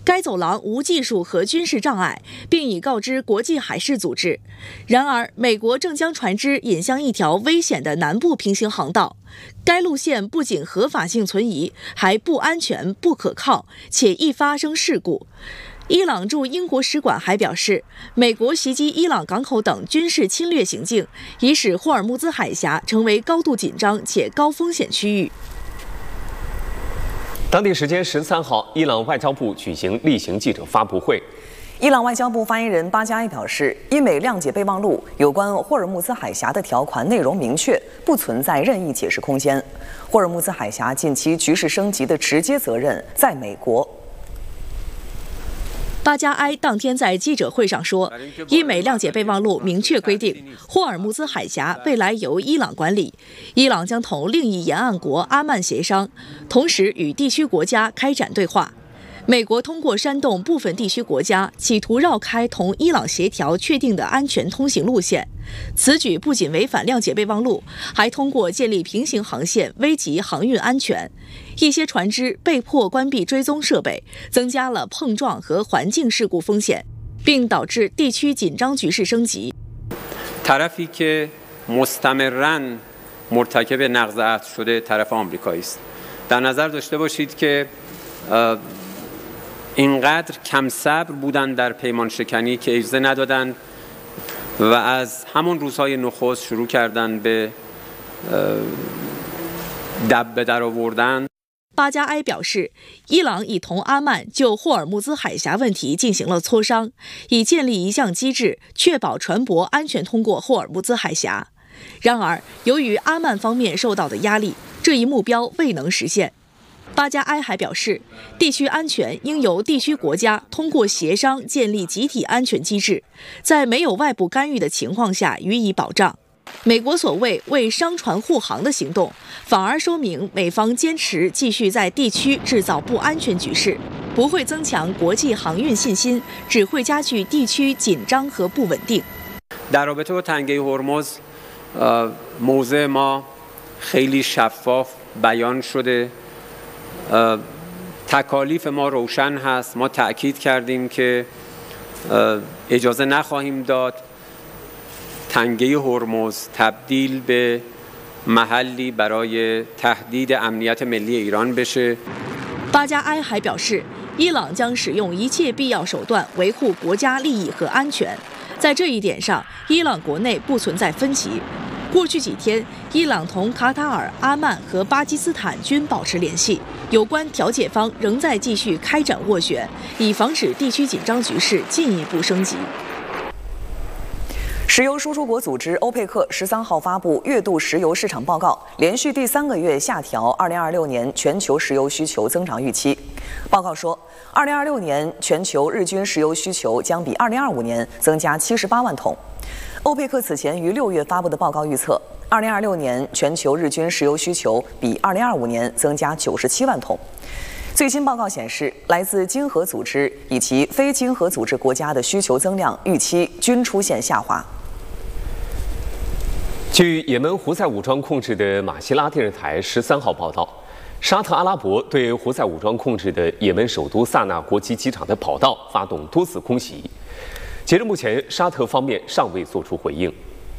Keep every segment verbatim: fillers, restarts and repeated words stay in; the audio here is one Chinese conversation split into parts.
该走廊无技术和军事障碍，并已告知国际海事组织。然而，美国正将船只引向一条危险的南部平行航道。该路线不仅合法性存疑，还不安全、不可靠，且易发生事故。伊朗驻英国使馆还表示，美国袭击伊朗港口等军事侵略行径，已使霍尔木兹海峡成为高度紧张且高风险区域。 当地时间十三号，伊朗外交部举行例行记者发布会。 伊朗外交部发言人巴加埃表示，伊美谅解备忘录有关霍尔木兹海峡的条款内容明确，不存在任意解释空间。霍尔木兹海峡近期局势升级的直接责任在美国。 巴加埃当天在记者会上说，伊美谅解备忘录明确规定，霍尔木兹海峡未来由伊朗管理，伊朗将同另一沿岸国阿曼协商，同时与地区国家开展对话。美国通过煽动部分地区国家，企图绕开同伊朗协调确定的安全通行路线。此举不仅违反谅解备忘录，还通过建立平行航线危及航运安全。一些船只被迫关闭追踪设备，增加了碰撞和环境事故风险，并导致地区紧张局势升级。 طرفی که مستمراً مرتکب نقض عهد شده طرف آمریکایی است. در نظر داشته باشید که اینقدر کم صبر بودند در پیمان شکنی که اجازه ندادند و از همون روزهای نخست شروع کردند به دب به در آوردن。 巴加埃表示，伊朗已同阿曼就霍尔木兹海峡问题进行了磋商，以建立一项机制，确保船舶安全通过霍尔木兹海峡。然而，由于阿曼方面受到的压力，这一目标未能实现。巴加埃还表示，地区安全应由地区国家通过协商建立集体安全机制，在没有外部干预的情况下予以保障。美国所谓为商船护航的行动，反而说明美方坚持继续在地区制造不安全局势，不会增强国际航运信心，只会加剧地区紧张和不稳定。 در رابطه با تنگه هرمز موضع ما خیلی شفاف بیان شده. تکالیف ما روشن هست. ما تأکید کردیم که اجازه نخواهیم داد تنگه هرمز تبدیل به محلی برای تهدید امنیت ملی ایران بشه. 巴加埃还表示，伊朗将使用一切必要手段维护国家利益和安全。在这一点上，伊朗国内不存在分歧。过去几天，伊朗同卡塔尔、阿曼和巴基斯坦均保持联系，有关调解方仍在继续开展斡旋，以防止地区紧张局势进一步升级。 石油输出国组织欧佩克十三号发布月度石油市场报告，连续第三个月下调二零二六年全球石油需求增长预期。报告说，二零二六年全球日均石油需求将比二零二五年增加七十八万桶。欧佩克此前于六月发布的报告预测，二零二六年全球日均石油需求比二零二五年增加九十七万桶。最新报告显示，来自经合组织以及非经合组织国家的需求增量预期均出现下滑。 据也门胡塞武装控制的马希拉电视台十三号报道，沙特阿拉伯对胡塞武装控制的也门首都萨那国际机场的跑道发动多次空袭。截至目前，沙特方面尚未作出回应。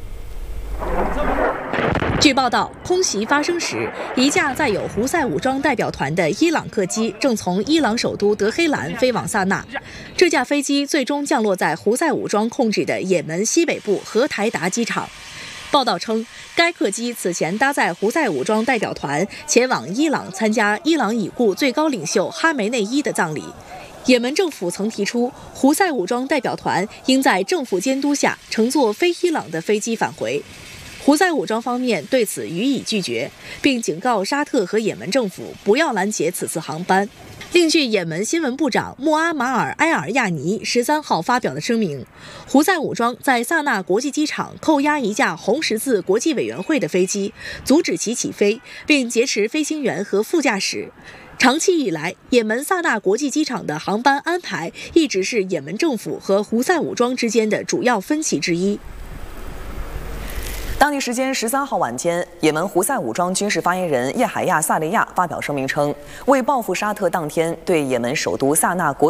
据报道，空袭发生时，一架载有胡塞武装代表团的伊朗客机正从伊朗首都德黑兰飞往萨那。这架飞机最终降落在胡塞武装控制的也门西北部荷台达机场。报道称，该客机此前搭载胡塞武装代表团前往伊朗参加伊朗已故最高领袖哈梅内伊的葬礼。也门政府曾提出，胡塞武装代表团应在政府监督下乘坐非伊朗的飞机返回。胡塞武装方面对此予以拒绝，并警告沙特和也门政府不要拦截此次航班。另据也门新闻部长穆阿马尔埃尔亚尼十三号发表的声明，胡塞武装在萨那国际机场扣押一架红十字国际委员会的飞机，阻止其起飞，并劫持飞行员和副驾驶。长期以来，也门萨那国际机场的航班安排一直是也门政府和胡塞武装之间的主要分歧之一。 当地时间十三号晚间，也门胡塞武装军事发言人叶海亚·萨利亚发表声明称，为报复沙特当天对也门首都萨那国